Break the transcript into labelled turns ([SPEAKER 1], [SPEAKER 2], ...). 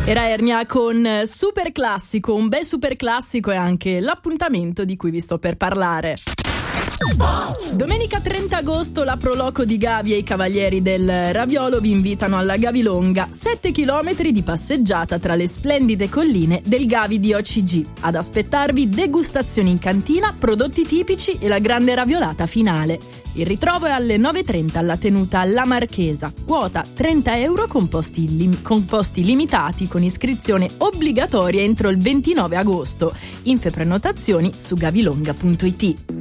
[SPEAKER 1] Era Ernia con Super Classico, un bel super classico è anche l'appuntamento di cui vi sto per parlare. Domenica 30 agosto la Proloco di Gavi e i Cavalieri del Raviolo vi invitano alla Gavilonga, 7 chilometri di passeggiata tra le splendide colline del Gavi di OCG. Ad aspettarvi degustazioni in cantina, prodotti tipici e la grande raviolata finale. Il ritrovo è alle 9:30 alla tenuta La Marchesa. Quota €30 con posti limitati con iscrizione obbligatoria entro il 29 agosto. Info e prenotazioni su gavilonga.it.